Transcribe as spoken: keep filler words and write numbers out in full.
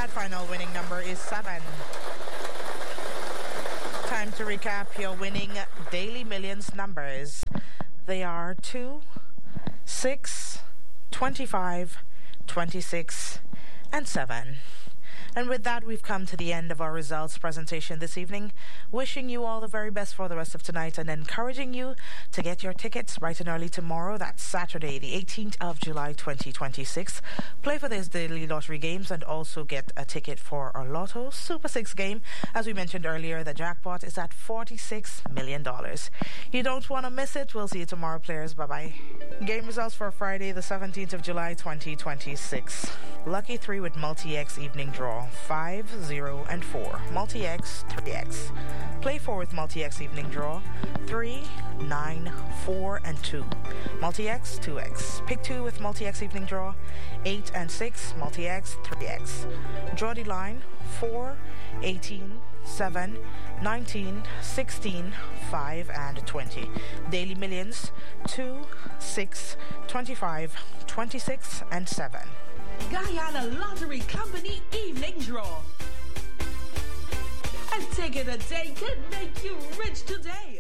That final winning number is seven. Time to recap your winning Daily Millions numbers. They are two, six, twenty-five, twenty-six, and seven. And with that, we've come to the end of our results presentation this evening. Wishing you all the very best for the rest of tonight and encouraging you to get your tickets bright and early tomorrow. That's Saturday, the eighteenth of July, twenty twenty-six. Play for these daily lottery games and also get a ticket for our Lotto Super six game. As we mentioned earlier, the jackpot is at forty-six million dollars. You don't want to miss it. We'll see you tomorrow, players. Bye-bye. Game results for Friday, the seventeenth of July, twenty twenty-six. Lucky three with Multi-X evening draw. five, zero, and four. Multi-X, three X. Play four with Multi-X evening draw. three, nine, four, and two. Multi-X, two X. Pick two with Multi-X evening draw. eight and six. Multi-X, three X. Draw the line. four, eighteen, seven, nineteen, sixteen, five, and twenty. Daily Millions. two, six, twenty-five, twenty-six, and seven. Guyana Lottery Company evening draw. A ticket a day could make you rich today.